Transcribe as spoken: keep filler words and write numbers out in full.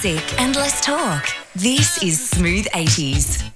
music and less talk. This is Smooth eighties.